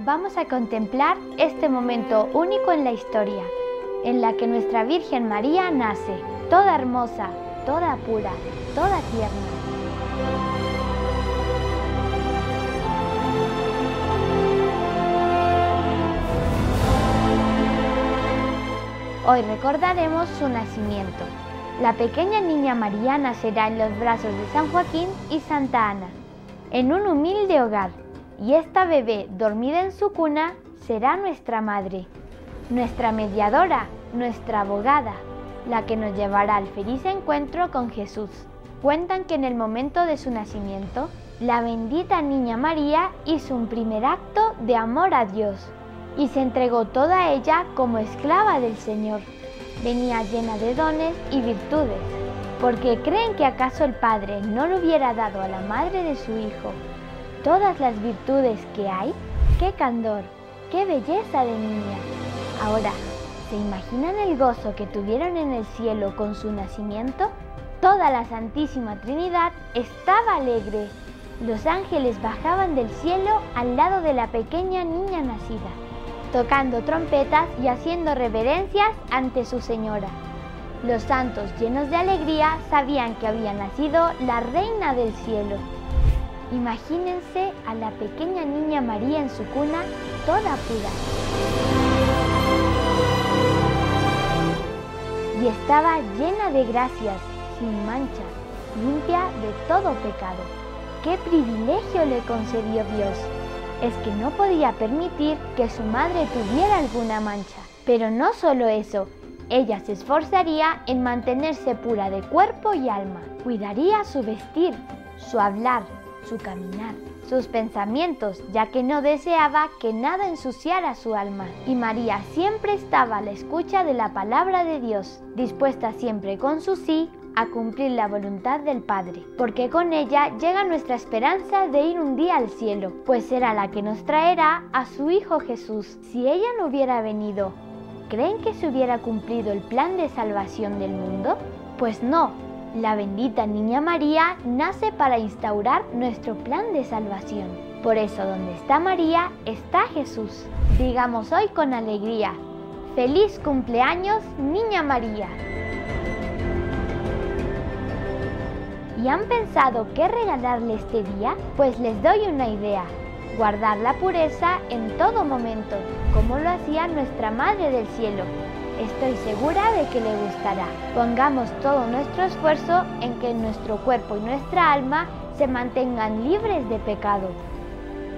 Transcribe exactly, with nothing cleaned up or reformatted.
vamos a contemplar este momento único en la historia, en la que nuestra Virgen María nace, toda hermosa, toda pura, toda tierna. Hoy recordaremos su nacimiento. La pequeña niña María nacerá en los brazos de San Joaquín y Santa Ana, en un humilde hogar, y esta bebé dormida en su cuna será nuestra madre, nuestra mediadora, nuestra abogada, la que nos llevará al feliz encuentro con Jesús. Cuentan que en el momento de su nacimiento, la bendita niña María hizo un primer acto de amor a Dios y se entregó toda ella como esclava del Señor. Venía llena de dones y virtudes, porque creen que acaso el Padre no le hubiera dado a la madre de su Hijo todas las virtudes que hay. ¡Qué candor! ¡Qué belleza de niña! Ahora, ¿se imaginan el gozo que tuvieron en el cielo con su nacimiento? Toda la Santísima Trinidad estaba alegre. Los ángeles bajaban del cielo al lado de la pequeña niña nacida, tocando trompetas y haciendo reverencias ante su Señora. Los santos, llenos de alegría, sabían que había nacido la Reina del Cielo. Imagínense a la pequeña niña María en su cuna, toda pura. Y estaba llena de gracias, sin mancha, limpia de todo pecado. ¡Qué privilegio le concedió Dios! Es que no podía permitir que su madre tuviera alguna mancha. Pero no solo eso, ella se esforzaría en mantenerse pura de cuerpo y alma. Cuidaría su vestir, su hablar, su caminar, sus pensamientos, ya que no deseaba que nada ensuciara su alma. Y María siempre estaba a la escucha de la palabra de Dios, dispuesta siempre con su sí a cumplir la voluntad del Padre, porque con ella llega nuestra esperanza de ir un día al cielo, pues será la que nos traerá a su Hijo Jesús. Si ella no hubiera venido, ¿creen que se hubiera cumplido el plan de salvación del mundo? Pues no, la bendita niña María nace para instaurar nuestro plan de salvación. Por eso, donde está María, está Jesús. Digamos hoy con alegría: ¡Feliz cumpleaños, niña María! ¿Y han pensado qué regalarle este día? Pues les doy una idea: guardar la pureza en todo momento, como lo hacía nuestra Madre del Cielo. Estoy segura de que le gustará. Pongamos todo nuestro esfuerzo en que nuestro cuerpo y nuestra alma se mantengan libres de pecado.